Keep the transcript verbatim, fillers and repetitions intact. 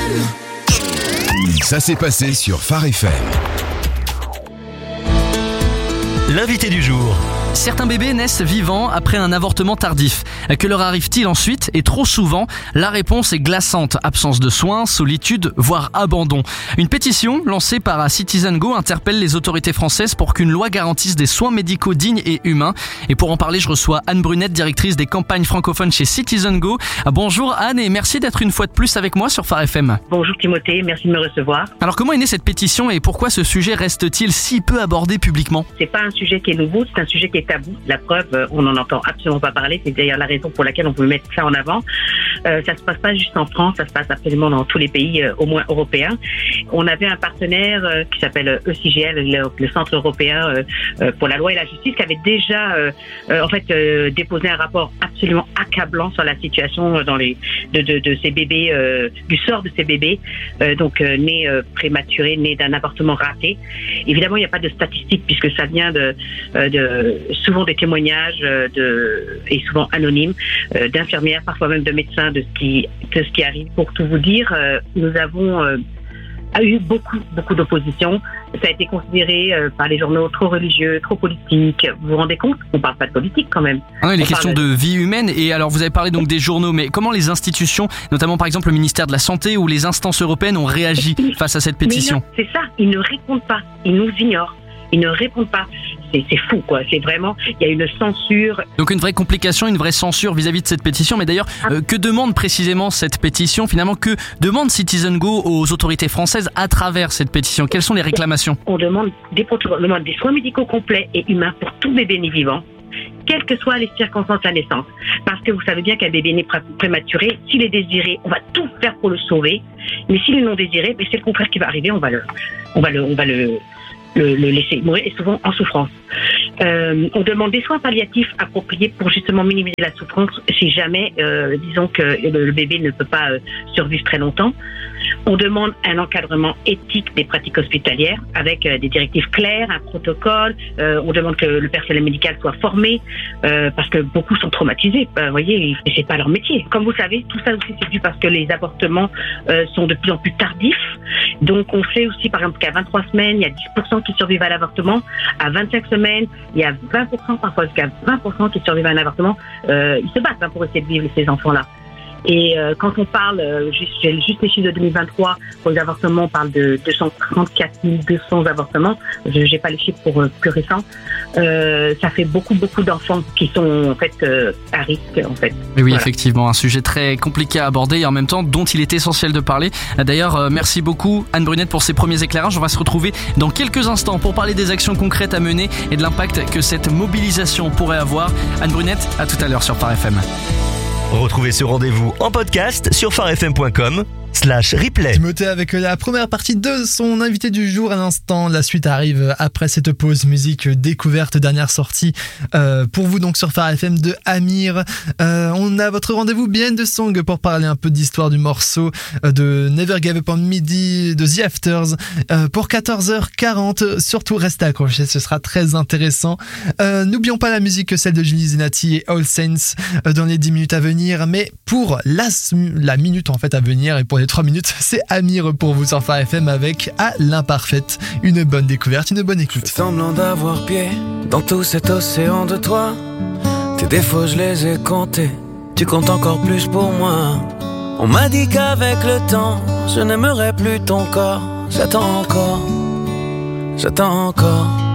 Ça s'est passé sur Phare F M. L'invité du jour. Certains bébés naissent vivants après un avortement tardif. Que leur arrive-t-il ensuite ? Et trop souvent, la réponse est glaçante. Absence de soins, solitude, voire abandon. Une pétition lancée par CitizenGo interpelle les autorités françaises pour qu'une loi garantisse des soins médicaux dignes et humains. Et pour en parler, je reçois Anne Brunette, directrice des campagnes francophones chez CitizenGo. Bonjour Anne et merci d'être une fois de plus avec moi sur Phare F M. Bonjour Timothée, merci de me recevoir. Alors comment est née cette pétition et pourquoi ce sujet reste-t-il si peu abordé publiquement ? C'est pas un sujet qui est nouveau, c'est un sujet qui est tabou. La preuve, on n'en entend absolument pas parler. C'est d'ailleurs la raison pour laquelle on veut mettre ça en avant. Euh, ça se passe pas juste en France, ça se passe absolument dans tous les pays, euh, au moins européens. On avait un partenaire euh, qui s'appelle E C G L, le, le Centre européen euh, euh, pour la loi et la justice, qui avait déjà euh, euh, en fait euh, déposé un rapport absolument accablant sur la situation dans les de, de, de ces bébés, euh, du sort de ces bébés, euh, donc euh, nés euh, prématurés, nés d'un avortement raté. Évidemment, il n'y a pas de statistiques puisque ça vient de, euh, de souvent des témoignages euh, de et souvent anonymes euh, d'infirmières, parfois même de médecins, de ce qui de ce qui arrive. Pour tout vous dire, euh, nous avons euh, a eu beaucoup beaucoup d'opposition. Ça a été considéré euh, par les journaux trop religieux, trop politique. Vous vous rendez compte ? On parle pas de politique quand même. Ah oui, les On questions parle... de vie humaine. Et alors, vous avez parlé donc des journaux, mais comment les institutions, notamment par exemple le ministère de la Santé ou les instances européennes, ont réagi face à cette pétition ? Mais non, c'est ça. Ils ne répondent pas. Ils nous ignorent. Ils ne répondent pas. C'est, c'est fou, quoi. C'est vraiment, il y a une censure. Donc une vraie complication, une vraie censure vis-à-vis de cette pétition. Mais d'ailleurs, euh, que demande précisément cette pétition ? Finalement, que demande CitizenGo aux autorités françaises à travers cette pétition ? Quelles sont les réclamations ? On demande des, on demande des soins médicaux complets et humains pour tout bébé né vivant, quelles que soient les circonstances de la naissance. Parce que vous savez bien qu'un bébé né pré- prématuré, s'il est désiré, on va tout faire pour le sauver. Mais s'il est non désiré, ben c'est le contraire qui va arriver. On va le, on va le, on va le Le, le laisser mourir et souvent en souffrance. Euh, on demande des soins palliatifs appropriés pour justement minimiser la souffrance si jamais, euh, disons que le, le bébé ne peut pas euh, survivre très longtemps. On demande un encadrement éthique des pratiques hospitalières avec euh, des directives claires, un protocole. Euh, on demande que le personnel médical soit formé euh, parce que beaucoup sont traumatisés. Vous euh, voyez, c'est pas leur métier. Comme vous savez, tout ça aussi c'est dû parce que les avortements euh, sont de plus en plus tardifs. Donc on sait aussi par exemple qu'à vingt-trois semaines, il y a dix pour cent qui survivent à l'avortement. À vingt-cinq semaines, il y a vingt pour cent, parfois jusqu'à vingt pour cent qui survivent à un avortement. Euh, ils se battent hein, pour essayer de vivre ces enfants-là. Et euh, quand on parle, euh, j'ai juste les chiffres de deux mille vingt-trois, pour les avortements, on parle de deux cent trente-quatre mille deux cents avortements. Je n'ai pas les chiffres pour euh, plus récents. Euh, ça fait beaucoup, beaucoup d'enfants qui sont en fait euh, à risque en fait. Mais oui, voilà. Effectivement, un sujet très compliqué à aborder et en même temps dont il est essentiel de parler. D'ailleurs, euh, merci beaucoup Anne Brunette pour ces premiers éclairages. On va se retrouver dans quelques instants pour parler des actions concrètes à mener et de l'impact que cette mobilisation pourrait avoir. Anne Brunette, à tout à l'heure sur Phare F M. Retrouvez ce rendez-vous en podcast sur pharefm point com slash replay. Timothée avec la première partie de son invité du jour à l'instant. La suite arrive après cette pause musique découverte, dernière sortie euh, pour vous donc sur Phare F M de Amir. Euh, on a votre rendez-vous Behind the Song pour parler un peu d'histoire du morceau euh, de Never Give Up on Midi de The Afters euh, pour quatorze heures quarante. Surtout restez accrochés, ce sera très intéressant. Euh, n'oublions pas la musique, celle de Julie Zenati et All Saints euh, dans les dix minutes à venir. Mais pour la, la minute en fait à venir et pour les trois minutes, c'est Amir pour vous sur Phare F M avec À l'imparfaite. Une bonne découverte, une bonne écoute. Semblant d'avoir pied dans tout cet océan de toi. Tes défauts je les ai comptés, tu comptes encore plus pour moi. On m'a dit qu'avec le temps je n'aimerais plus ton corps. J'attends encore, j'attends encore.